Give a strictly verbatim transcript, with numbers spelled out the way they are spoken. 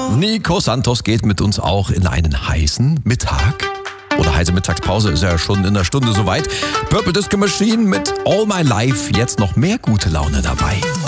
Nico Santos geht mit uns auch in einen heißen Mittag. Oder heiße Mittagspause, ist ja schon in einer Stunde soweit. Purple Disco Machine mit All My Life. Jetzt noch mehr gute Laune dabei.